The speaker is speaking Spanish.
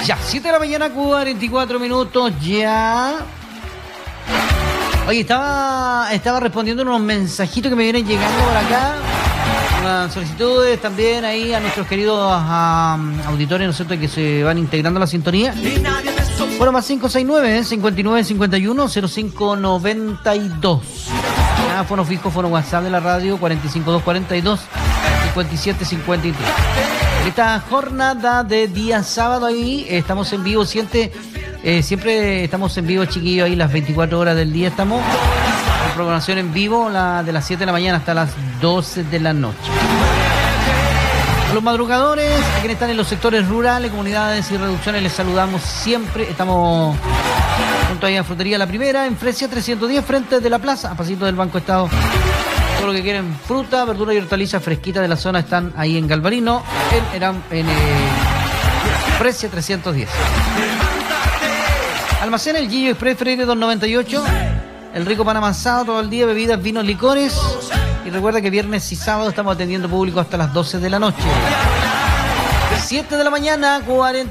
Ya, 7 de la mañana, 44 minutos ya. Oye, estaba respondiendo unos mensajitos que me vienen llegando por acá. Unas solicitudes también ahí a nuestros queridos auditores, ¿no es cierto?, que se van integrando a la sintonía. Bueno, más 569 59 51 0592. Fono fijo, fono WhatsApp de la radio 45242 5753. Esta jornada de día sábado ahí estamos en vivo, siempre estamos en vivo, chiquillos, ahí las 24 horas del día estamos en programación en vivo, de las 7 de la mañana hasta las 12 de la noche. A los madrugadores, a quienes están en los sectores rurales, comunidades y reducciones, les saludamos siempre. Estamos junto ahí a Frutería La Primera, en Fresia 310, frente de la plaza, a pasito del Banco Estado. Todo lo que quieren, fruta, verdura y hortalizas fresquitas de la zona están ahí en Galvarino, en Fresia 310. Almacén El Gillo Express Freire 298, el rico pan amasado todo el día, bebidas, vinos, licores. Y recuerda que viernes y sábado estamos atendiendo público hasta las 12 de la noche. 7 de la mañana, 40.